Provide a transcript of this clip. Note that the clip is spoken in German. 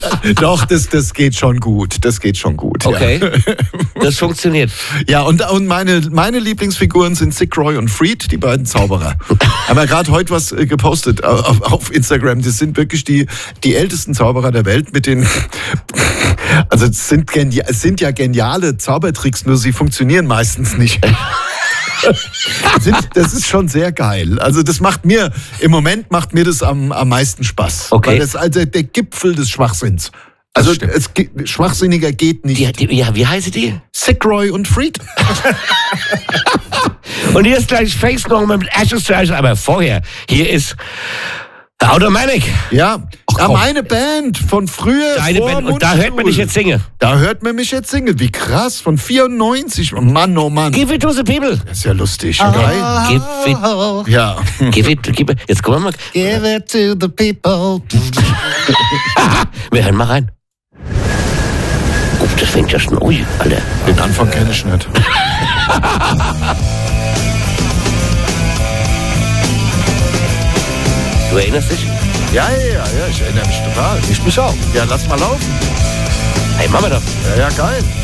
Doch, das geht schon gut. Das geht schon gut. Okay, Ja. das funktioniert. Ja, und meine Lieblingsfiguren sind Sick Roy und Freed, die beiden Zauberer. Haben ja gerade heute was gepostet auf Instagram. Das sind wirklich die ältesten Zauberer der Welt mit den... Also es sind ja geniale Zaubertricks, nur sie funktionieren meistens nicht. Das ist schon sehr geil. Also im Moment macht mir das am meisten Spaß. Okay. Weil das ist also der Gipfel des Schwachsinns. Also schwachsinniger geht nicht. Wie heißen die? Sick Roy und Freed. Und hier ist gleich Face No mit Ashes to Ashes, aber vorher, hier ist Automatic. Ja, meine Band von früher. Deine Band, und da hört man dich jetzt singen. Da hört man mich jetzt singen. Wie krass, von 94. Oh Mann, oh Mann. Give it to the people. Das ist ja lustig. Geil. Give it. Ja. Give it. Jetzt kommen wir mal. Give it to the people. Wir hören mal rein. Oh, das fängt ja schon. Ui, Alter. Den Anfang kenne ich nicht. Du erinnerst dich? Ja, ich erinnere mich total. Ich mich auch. Ja, lass mal laufen. Hey, machen wir doch. Ja, geil.